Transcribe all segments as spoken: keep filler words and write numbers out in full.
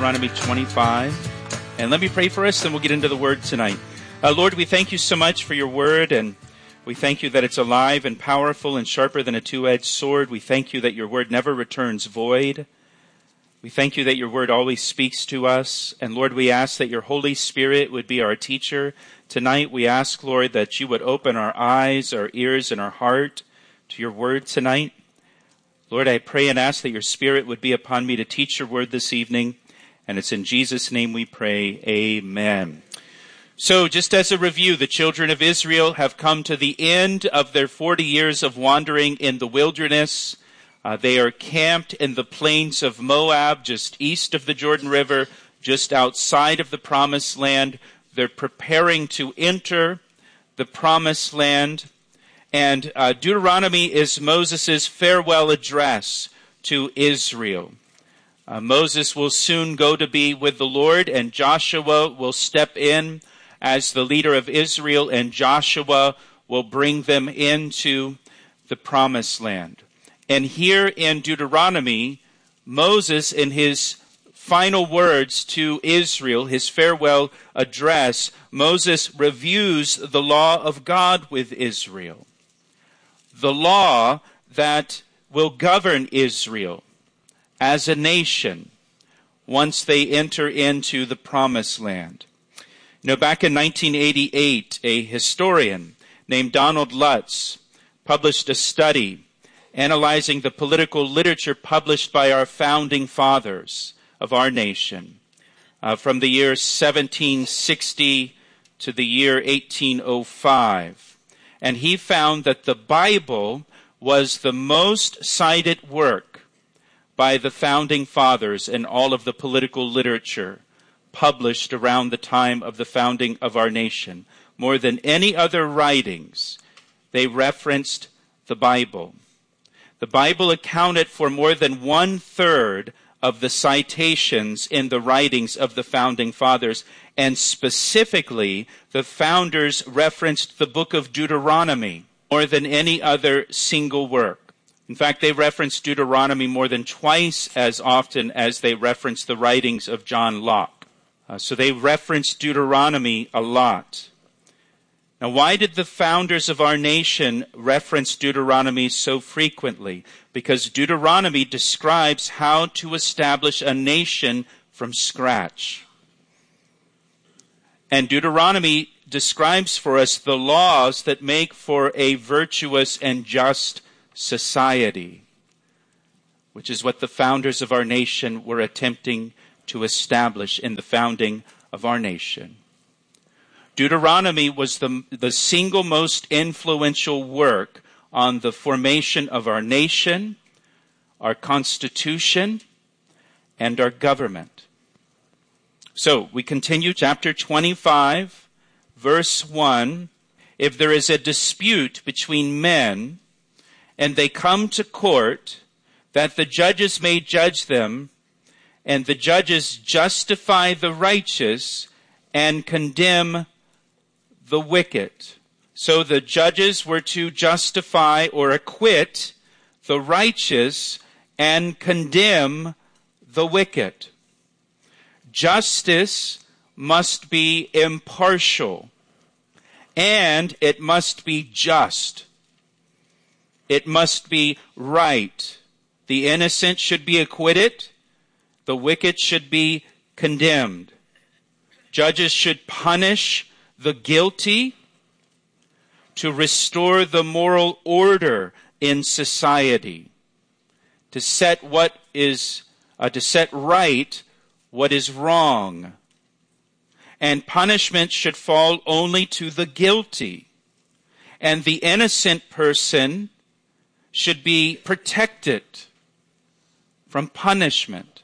Deuteronomy twenty-five. And let me pray for us, then we'll get into the Word tonight. Uh, Lord, we thank you so much for your Word, and we thank you that it's alive and powerful and sharper than a two-edged sword. We thank you that your Word never returns void. We thank you that your Word always speaks to us. And Lord, we ask that your Holy Spirit would be our teacher. Tonight we ask, Lord, that you would open our eyes, our ears, and our heart to your Word tonight. Lord, I pray and ask that your Spirit would be upon me to teach your Word this evening. And it's in Jesus' name we pray. Amen. So just as a review, the children of Israel have come to the end of their forty years of wandering in the wilderness. Uh, they are camped in the plains of Moab, just east of the Jordan River, just outside of the Promised Land. They're preparing to enter the Promised Land. And uh, Deuteronomy is Moses' farewell address to Israel. Uh, Moses will soon go to be with the Lord, and Joshua will step in as the leader of Israel, and Joshua will bring them into the Promised Land. And here in Deuteronomy, Moses, in his final words to Israel, his farewell address, Moses reviews the law of God with Israel. The law that will govern Israel as a nation once they enter into the Promised Land. You know, back in nineteen eighty-eight, a historian named Donald Lutz published a study analyzing the political literature published by our founding fathers of our nation uh, from the year seventeen sixty to the year eighteen oh five. And he found that the Bible was the most cited work by the founding fathers in all of the political literature published around the time of the founding of our nation. More than any other writings, they referenced the Bible. The Bible accounted for more than one-third of the citations in the writings of the founding fathers, and specifically, the founders referenced the book of Deuteronomy more than any other single work. In fact, they referenced Deuteronomy more than twice as often as they referenced the writings of John Locke. Uh, so they referenced Deuteronomy a lot. Now, why did the founders of our nation reference Deuteronomy so frequently? Because Deuteronomy describes how to establish a nation from scratch. And Deuteronomy describes for us the laws that make for a virtuous and just society, which is what the founders of our nation were attempting to establish in the founding of our nation. Deuteronomy was the, the single most influential work on the formation of our nation, our constitution, and our government. So we continue chapter twenty-five, verse one. If there is a dispute between men, and they come to court, that the judges may judge them, and the judges justify the righteous and condemn the wicked. So the judges were to justify or acquit the righteous and condemn the wicked. Justice must be impartial, and it must be just. It must be right. The innocent should be acquitted. The wicked should be condemned. Judges should punish the guilty to restore the moral order in society, to set what is, uh, to set right what is wrong. And punishment should fall only to the guilty. And the innocent person should be protected from punishment.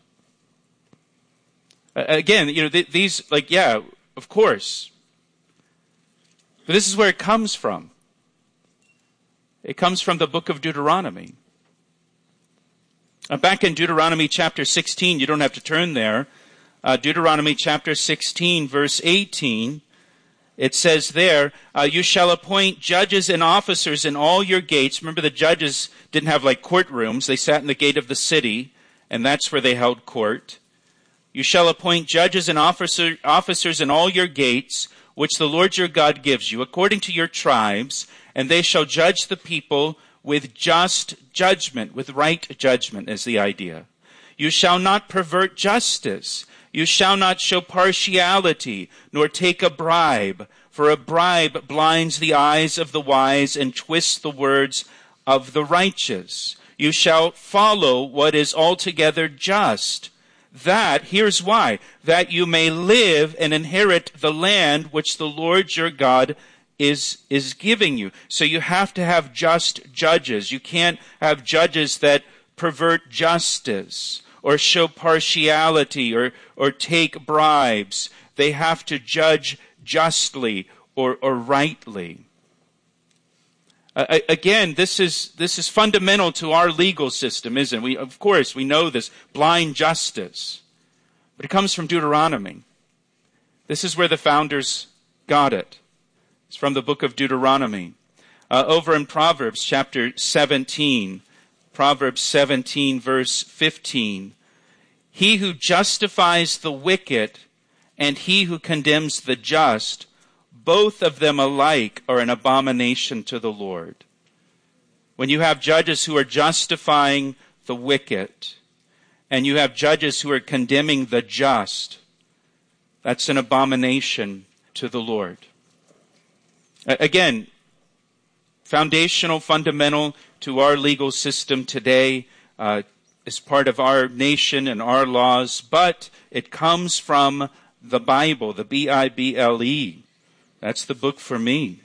Uh, again, you know, th- these, like, yeah, of course. But this is where it comes from. It comes from the book of Deuteronomy. Uh, back in Deuteronomy chapter sixteen, you don't have to turn there. Uh, Deuteronomy chapter sixteen, verse eighteen, it says there, uh, you shall appoint judges and officers in all your gates. Remember, the judges didn't have like courtrooms. They sat in the gate of the city, and that's where they held court. You shall appoint judges and officer, officers in all your gates, which the Lord your God gives you, according to your tribes, and they shall judge the people with just judgment, with right judgment is the idea. You shall not pervert justice. You shall not show partiality, nor take a bribe, for a bribe blinds the eyes of the wise and twists the words of the righteous. You shall follow what is altogether just. That, here's why, that you may live and inherit the land which the Lord your God is, is giving you. So you have to have just judges. You can't have judges that pervert justice or show partiality or, or take bribes. They have to judge justly or, or rightly. Uh, again, this is this is fundamental to our legal system, isn't it? We, of course, we know this, blind justice. But it comes from Deuteronomy. This is where the founders got it. It's from the book of Deuteronomy. Uh, over in Proverbs chapter seventeen, Proverbs seventeen, verse fifteen. He who justifies the wicked and he who condemns the just, both of them alike are an abomination to the Lord. When you have judges who are justifying the wicked, and you have judges who are condemning the just, that's an abomination to the Lord. Again, foundational, fundamental to our legal system today, uh, is part of our nation and our laws, but it comes from the Bible, the B I B L E. That's the book for me.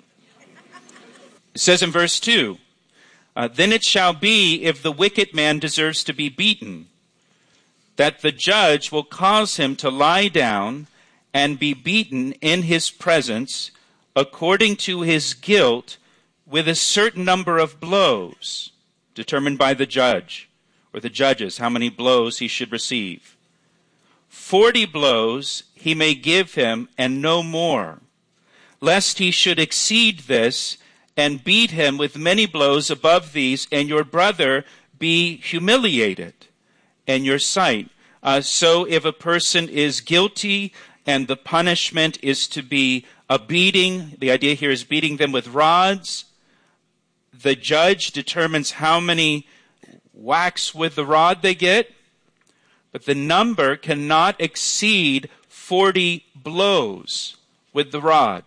It says in verse two, uh, Then it shall be, if the wicked man deserves to be beaten, that the judge will cause him to lie down and be beaten in his presence according to his guilt with a certain number of blows, determined by the judge, or the judges, how many blows he should receive. Forty blows he may give him, and no more, lest he should exceed this and beat him with many blows above these, and your brother be humiliated in your sight. Uh, so if a person is guilty and the punishment is to be a beating, the idea here is beating them with rods, the judge determines how many whacks with the rod they get, but the number cannot exceed forty blows with the rod.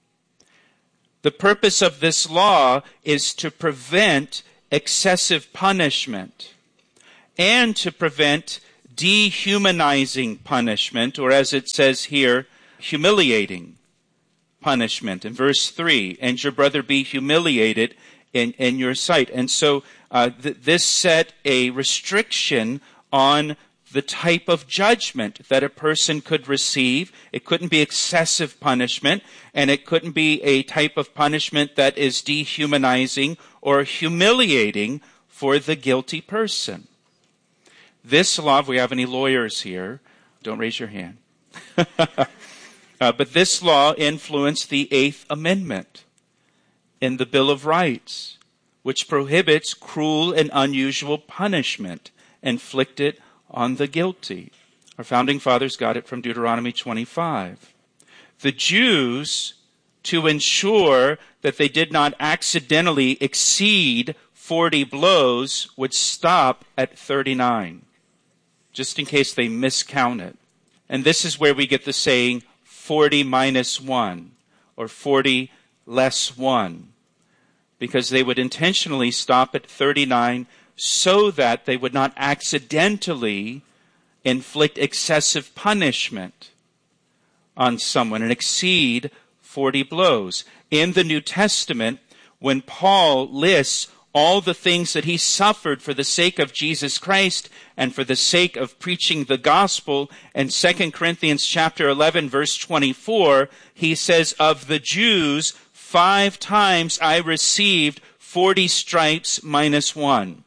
The purpose of this law is to prevent excessive punishment and to prevent dehumanizing punishment, or as it says here, humiliating punishment. In verse three, and your brother be humiliated in, in your sight. And so uh, th- this set a restriction on the type of judgment that a person could receive. It couldn't be excessive punishment, and it couldn't be a type of punishment that is dehumanizing or humiliating for the guilty person. This law, if we have any lawyers here, don't raise your hand. uh, but this law influenced the Eighth Amendment in the Bill of Rights, which prohibits cruel and unusual punishment inflicted on the guilty. Our founding fathers got it from Deuteronomy twenty-five. The Jews, to ensure that they did not accidentally exceed forty blows, would stop at thirty-nine, just in case they miscounted. And this is where we get the saying forty minus one, or forty less one, because they would intentionally stop at thirty-nine so that they would not accidentally inflict excessive punishment on someone and exceed forty blows. In the New Testament, when Paul lists all the things that he suffered for the sake of Jesus Christ and for the sake of preaching the gospel, in Second Corinthians chapter eleven, verse twenty-four, he says, of the Jews, five times I received forty stripes minus one.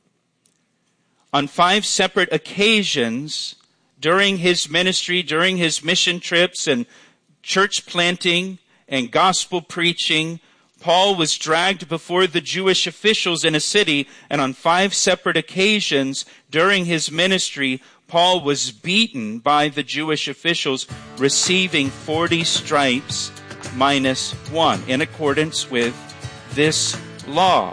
On five separate occasions during his ministry, during his mission trips and church planting and gospel preaching, Paul was dragged before the Jewish officials in a city, and on five separate occasions during his ministry, Paul was beaten by the Jewish officials, receiving forty stripes minus one, in accordance with this law.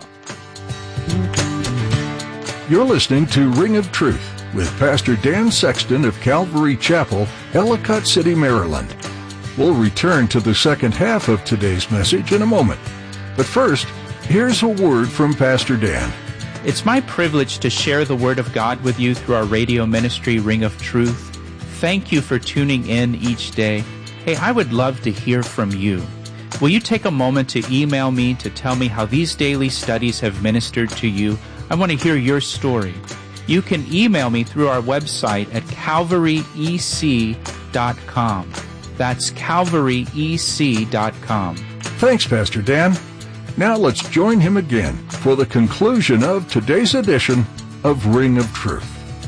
You're listening to Ring of Truth with Pastor Dan Sexton of Calvary Chapel, Ellicott City, Maryland. We'll return to the second half of today's message in a moment. But first, here's a word from Pastor Dan. It's my privilege to share the Word of God with you through our radio ministry, Ring of Truth. Thank you for tuning in each day. Hey, I would love to hear from you. Will you take a moment to email me to tell me how these daily studies have ministered to you? I want to hear your story. You can email me through our website at calvary e c dot com. That's calvary e c dot com. Thanks, Pastor Dan. Now let's join him again for the conclusion of today's edition of Ring of Truth.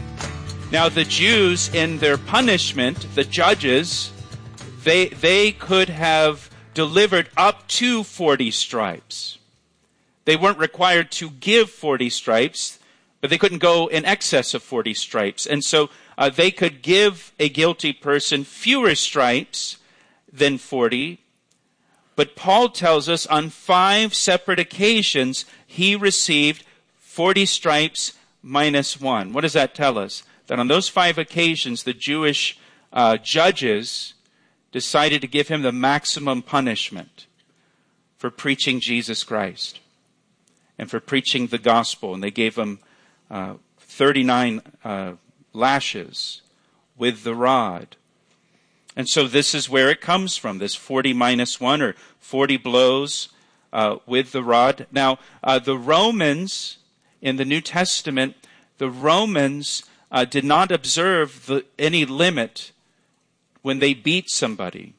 Now the Jews, in their punishment, the judges, they they could have delivered up to forty stripes. They weren't required to give forty stripes, but they couldn't go in excess of forty stripes. And so uh, they could give a guilty person fewer stripes than forty. But Paul tells us on five separate occasions he received forty stripes minus one. What does that tell us? That on those five occasions, the Jewish uh, judges decided to give him the maximum punishment for preaching Jesus Christ and for preaching the gospel. And they gave him uh, thirty-nine uh, lashes with the rod. And so this is where it comes from, this forty minus one, or forty blows uh, with the rod. Now, uh, the Romans, in the New Testament, the Romans uh, did not observe the, any limit when they beat somebody.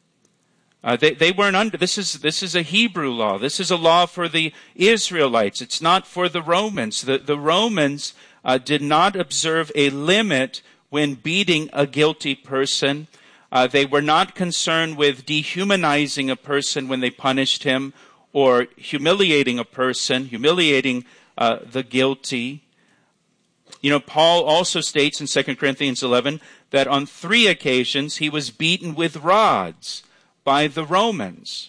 Uh, they, they weren't under, this is, this is a Hebrew law. This is a law for the Israelites. It's not for the Romans. The, the Romans uh, did not observe a limit when beating a guilty person. Uh, they were not concerned with dehumanizing a person when they punished him, or humiliating a person, humiliating uh, the guilty. You know, Paul also states in Second Corinthians eleven that on three occasions he was beaten with rods by the Romans.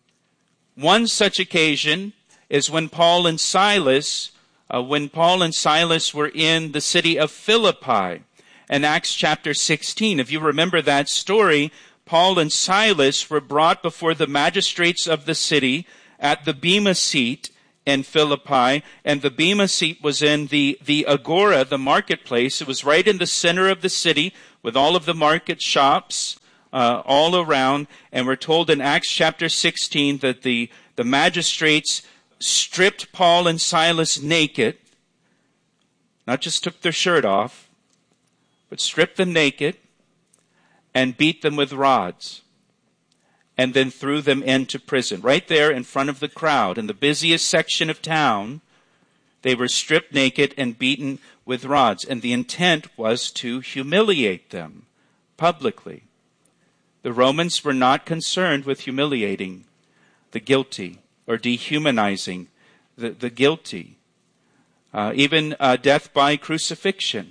One such occasion is when Paul and Silas, uh, when Paul and Silas were in the city of Philippi. In Acts chapter sixteen, if you remember that story, Paul and Silas were brought before the magistrates of the city at the Bema seat in Philippi, and the Bema seat was in the, the agora, the marketplace. It was right in the center of the city with all of the market shops uh, all around, and we're told in Acts chapter sixteen that the, the magistrates stripped Paul and Silas naked, not just took their shirt off, but stripped them naked and beat them with rods, and then threw them into prison. Right there in front of the crowd, in the busiest section of town, they were stripped naked and beaten with rods. And the intent was to humiliate them publicly. The Romans were not concerned with humiliating the guilty or dehumanizing the, the guilty. Uh, even uh, death by crucifixion.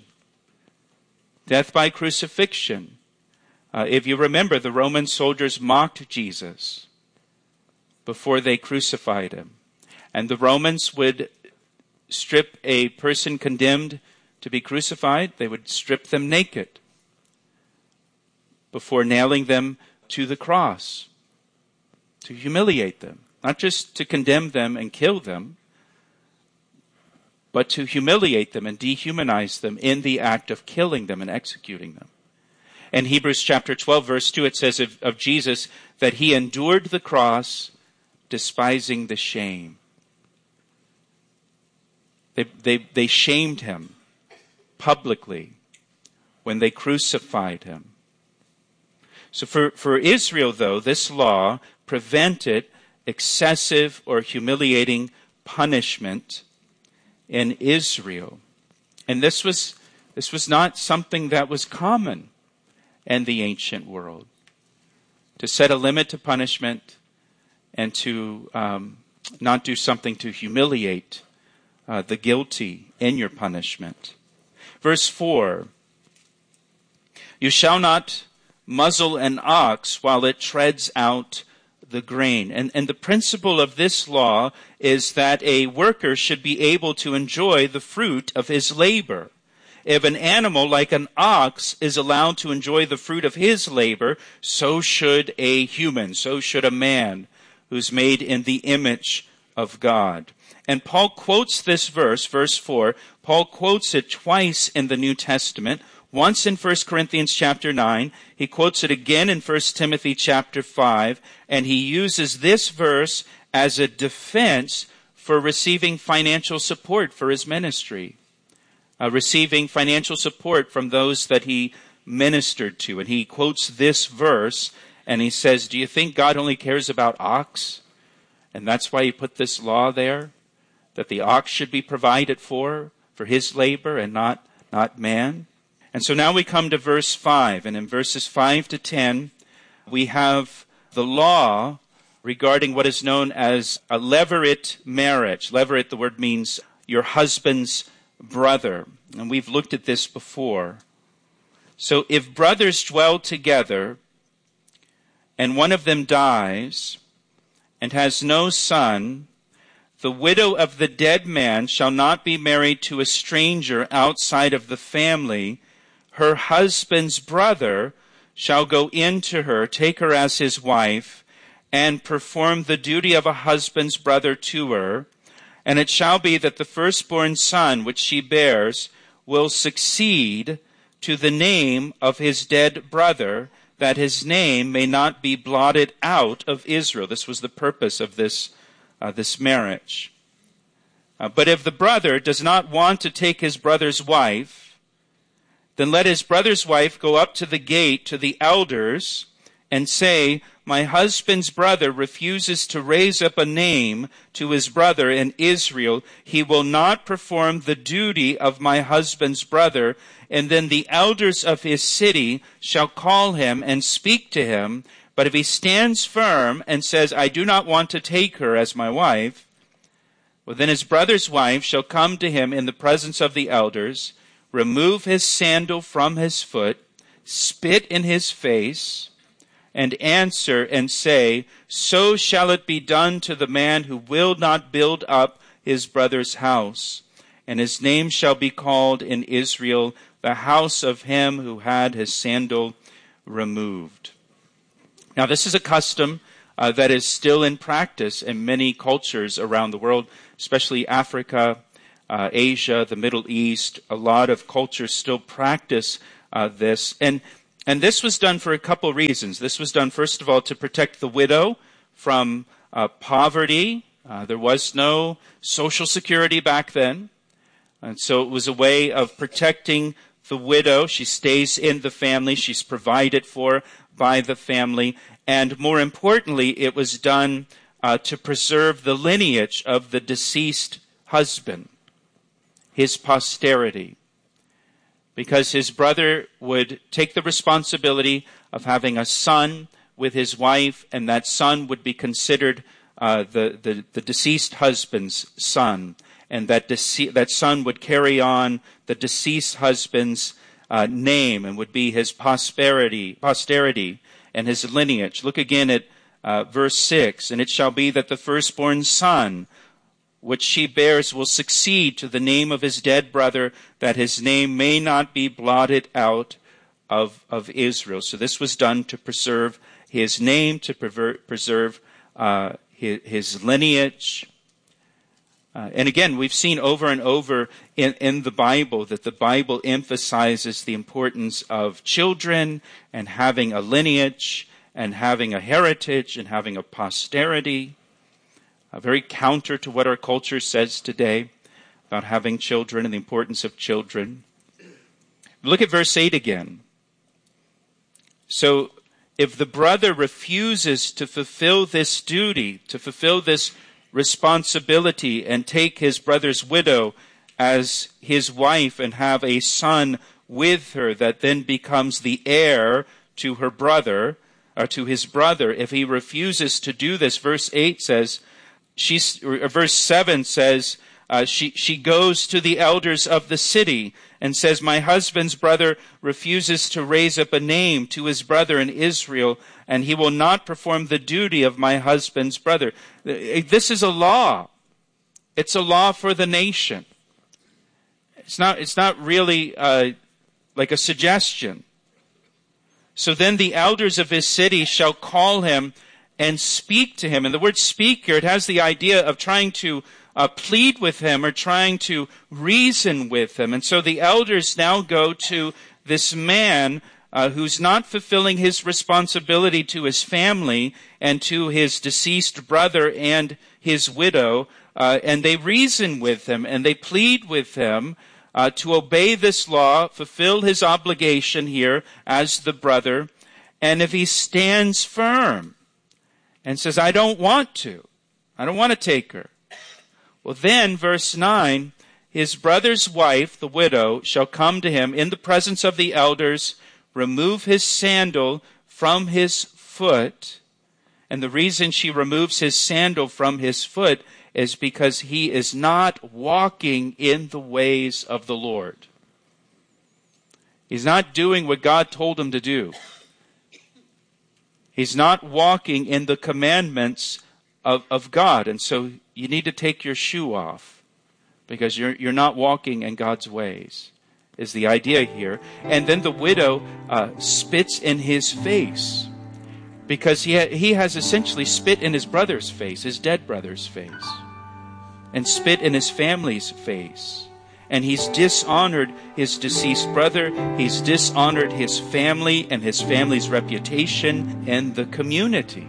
Death by crucifixion. Uh, if you remember, the Roman soldiers mocked Jesus before they crucified him. And the Romans would strip a person condemned to be crucified. They would strip them naked before nailing them to the cross, to humiliate them. Not just to condemn them and kill them, but to humiliate them and dehumanize them in the act of killing them and executing them. In Hebrews chapter twelve, verse two, it says of, of Jesus that he endured the cross, despising the shame. They, they, they shamed him publicly when they crucified him. So for, for Israel, though, this law prevented excessive or humiliating punishment in Israel. And this was this was not something that was common in the ancient world. To set a limit to punishment and to um, not do something to humiliate uh, the guilty in your punishment. Verse four, You shall not muzzle an ox while it treads out the grain. And, and the principle of this law is that a worker should be able to enjoy the fruit of his labor. If an animal like an ox is allowed to enjoy the fruit of his labor, so should a human, so should a man who's made in the image of God. And Paul quotes this verse, verse four. Paul quotes it twice in the New Testament. Once in First Corinthians chapter nine. He quotes it again in First Timothy chapter five. And he uses this verse as a defense for receiving financial support for his ministry. Uh, receiving financial support from those that he ministered to. And he quotes this verse and he says, do you think God only cares about ox? And that's why he put this law there, that the ox should be provided for, for his labor and not, not man. And so now we come to verse five. And in verses five to ten, we have the law regarding what is known as a levirate marriage. Levirate, the word means your husband's brother. And we've looked at this before. So if brothers dwell together and one of them dies and has no son, the widow of the dead man shall not be married to a stranger outside of the family. Her husband's brother shall go in to her, take her as his wife, and perform the duty of a husband's brother to her. And it shall be that the firstborn son which she bears will succeed to the name of his dead brother, that his name may not be blotted out of Israel. This was the purpose of this, uh, this marriage. Uh, but if the brother does not want to take his brother's wife, then let his brother's wife go up to the gate to the elders and say, my husband's brother refuses to raise up a name to his brother in Israel. He will not perform the duty of my husband's brother. And then the elders of his city shall call him and speak to him. But if he stands firm and says, I do not want to take her as my wife, well, then his brother's wife shall come to him in the presence of the elders, remove his sandal from his foot, spit in his face, and answer and say, so shall it be done to the man who will not build up his brother's house. And his name shall be called in Israel the house of him who had his sandal removed. Now this is a custom uh, that is still in practice in many cultures around the world, especially Africa, uh, Asia, the Middle East. A lot of cultures still practice uh, this. And And this was done for a couple reasons. This was done, first of all, to protect the widow from uh, poverty. Uh, there was no Social Security back then. And so it was a way of protecting the widow. She stays in the family. She's provided for by the family. And more importantly, it was done uh, to preserve the lineage of the deceased husband, his posterity. Because his brother would take the responsibility of having a son with his wife, and that son would be considered uh, the, the, the deceased husband's son. And that, dece- that son would carry on the deceased husband's uh, name and would be his prosperity, posterity and his lineage. Look again at uh, verse six. And it shall be that the firstborn son which she bears will succeed to the name of his dead brother, that his name may not be blotted out of, of Israel. So this was done to preserve his name, to pervert, preserve uh, his, his lineage. Uh, and again, we've seen over and over in, in the Bible that the Bible emphasizes the importance of children and having a lineage and having a heritage and having a posterity. Uh, very counter to what our culture says today about having children and the importance of children. Look at verse eight again. So, if the brother refuses to fulfill this duty, to fulfill this responsibility and take his brother's widow as his wife and have a son with her that then becomes the heir to her brother, or to his brother, if he refuses to do this, verse eight says, She's, or verse seven says, uh, she, she goes to the elders of the city and says, my husband's brother refuses to raise up a name to his brother in Israel, and he will not perform the duty of my husband's brother. This is a law. It's a law for the nation. It's not, it's not really uh, like a suggestion. So then the elders of his city shall call him and speak to him. And the word speak here, it has the idea of trying to uh, plead with him or trying to reason with him. And so the elders now go to this man uh, who's not fulfilling his responsibility to his family and to his deceased brother and his widow, uh, and they reason with him and they plead with him uh, to obey this law, fulfill his obligation here as the brother. And if he stands firm and says, I don't want to, I don't want to take her, well then, verse nine, his brother's wife, the widow, shall come to him in the presence of the elders, remove his sandal from his foot. And the reason she removes his sandal from his foot is because he is not walking in the ways of the Lord. He's not doing what God told him to do. He's not walking in the commandments of, of God. And so you need to take your shoe off because you're, you're not walking in God's ways, is the idea here. And then the widow uh, spits in his face because he, ha- he has essentially spit in his brother's face, his dead brother's face, and spit in his family's face. And he's dishonored his deceased brother. He's dishonored his family and his family's reputation in the community.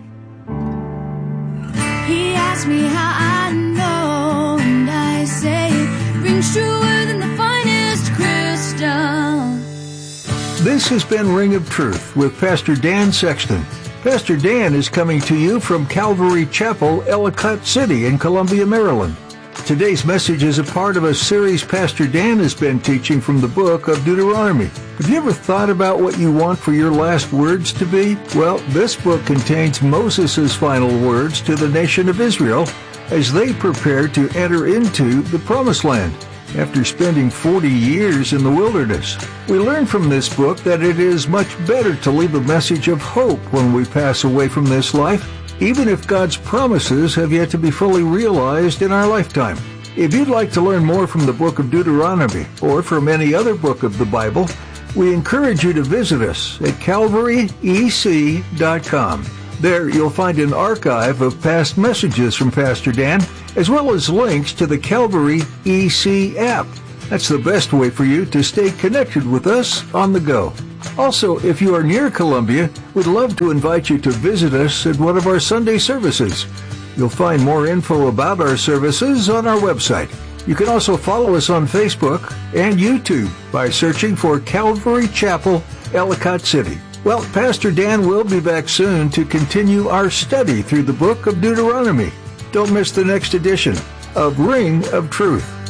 He asked me how I know, and I say it rings truer than the finest crystal. This has been Ring of Truth with Pastor Dan Sexton. Pastor Dan is coming to you from Calvary Chapel, Ellicott City in Columbia, Maryland. Today's message is a part of a series Pastor Dan has been teaching from the book of Deuteronomy. Have you ever thought about what you want for your last words to be? Well, this book contains Moses' final words to the nation of Israel as they prepare to enter into the Promised Land after spending forty years in the wilderness. We learn from this book that it is much better to leave a message of hope when we pass away from this life, even if God's promises have yet to be fully realized in our lifetime. If you'd like to learn more from the book of Deuteronomy or from any other book of the Bible, we encourage you to visit us at calvary e c dot com. There you'll find an archive of past messages from Pastor Dan, as well as links to the Calvary E C app. That's the best way for you to stay connected with us on the go. Also, if you are near Columbia, we'd love to invite you to visit us at one of our Sunday services. You'll find more info about our services on our website. You can also follow us on Facebook and YouTube by searching for Calvary Chapel, Ellicott City. Well, Pastor Dan will be back soon to continue our study through the book of Deuteronomy. Don't miss the next edition of Ring of Truth.